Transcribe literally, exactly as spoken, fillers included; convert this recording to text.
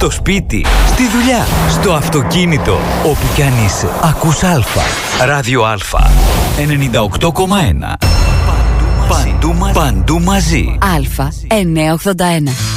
στο σπίτι, στη δουλειά, στο αυτοκίνητο. Όπου κι αν είσαι, ακούς Αλφα. Ράδιο Αλφα. ενενήντα οκτώ κόμμα ένα. Παντού μαζί. Παντού μαζί. Αλφα εννιακόσια ογδόντα ένα.